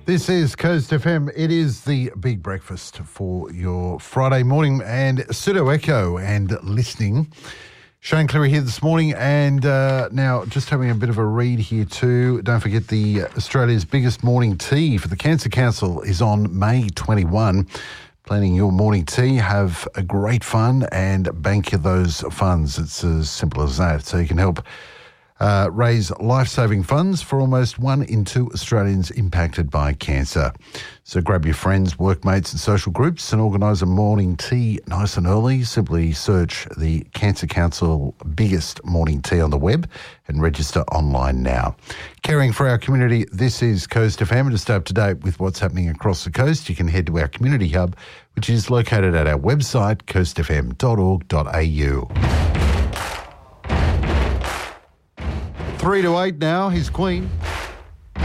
This is Coast FM. It is the big breakfast for your Friday morning, and Pseudo Echo and listening. Shane Cleary here this morning, and now just having a bit of a read here too. Don't forget the Australia's biggest morning tea for the Cancer Council is on May 21. Planning your morning tea, have a great fun and bank those funds. It's as simple as that. So you can help raise life-saving funds for almost 1 in 2 Australians impacted by cancer. So grab your friends, workmates and social groups and organise a morning tea nice and early. Simply search the Cancer Council biggest morning tea on the web and register online now. Caring for our community, this is Coast FM. To stay up to date with what's happening across the coast, you can head to our community hub, which is located at our website, coastfm.org.au. 3 to 8 now, here's Queen.